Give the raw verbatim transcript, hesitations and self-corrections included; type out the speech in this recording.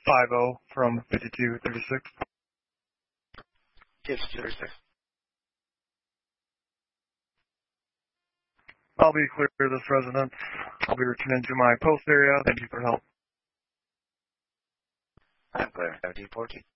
five oh from fifty-two thirty-six. fifty-two thirty-six. I'll be clear of this residence. I'll be returning to my post area. Thank you for help. I'm clear. seventeen fourteen.